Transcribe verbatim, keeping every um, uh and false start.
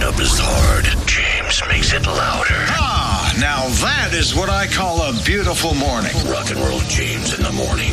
up is hard. James makes it louder. Ah, now that is what I call a beautiful morning. Rock and Roll James in the morning.